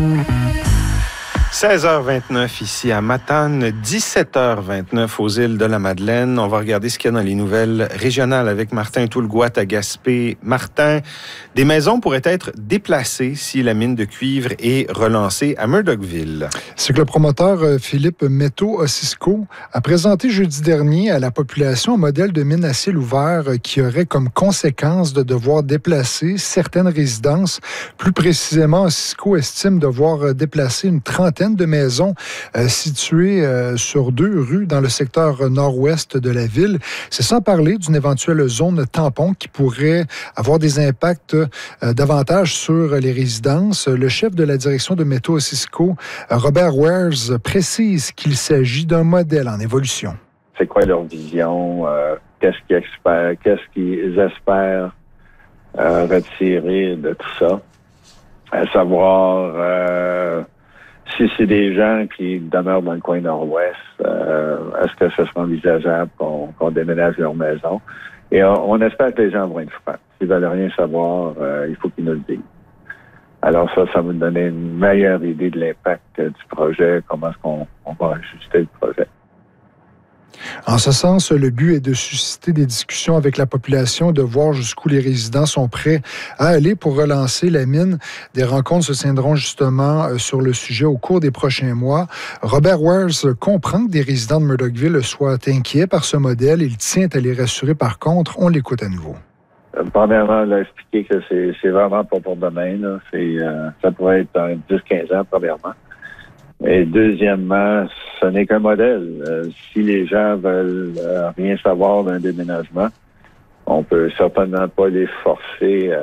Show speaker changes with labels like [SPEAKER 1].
[SPEAKER 1] 16h29 ici à Matane, 17h29 aux îles de la Madeleine. On va regarder ce qu'il y a dans les nouvelles régionales avec Martin Toulgouat à Gaspé. Martin, des maisons pourraient être déplacées si la mine de cuivre est relancée à Murdochville.
[SPEAKER 2] C'est que le promoteur Philippe Métaux-Ossisco a présenté jeudi dernier à la population un modèle de mine à ciel ouvert qui aurait comme conséquence de devoir déplacer certaines résidences. Plus précisément, Ossisco estime devoir déplacer une trentaine de maisons situées sur 2 rues dans le secteur nord-ouest de la ville. C'est sans parler d'une éventuelle zone tampon qui pourrait avoir des impacts davantage sur les résidences. Le chef de la direction de Métaux-Ossisco, Robert Wares, précise qu'il s'agit d'un modèle en évolution.
[SPEAKER 3] C'est quoi leur vision? Qu'est-ce qu'ils espèrent retirer de tout ça? À savoir... si c'est des gens qui demeurent dans le coin nord-ouest, est-ce que ce sera envisageable qu'on déménage leur maison? Et on espère que les gens vont être francs. S'ils veulent rien savoir, il faut qu'ils nous le disent. Alors ça va nous donner une meilleure idée de l'impact du projet, comment est-ce qu'on va ajuster le projet.
[SPEAKER 2] En ce sens, le but est de susciter des discussions avec la population et de voir jusqu'où les résidents sont prêts à aller pour relancer la mine. Des rencontres se tiendront justement sur le sujet au cours des prochains mois. Robert Wares comprend que des résidents de Murdochville soient inquiets par ce modèle. Il tient à les rassurer par contre. On l'écoute à nouveau.
[SPEAKER 3] Premièrement, il a expliqué que c'est vraiment pas pour demain. Là. Ça pourrait être dans 10-15 ans, premièrement. Et deuxièmement, ce n'est qu'un modèle. Si les gens veulent rien savoir d'un déménagement, on peut certainement pas les forcer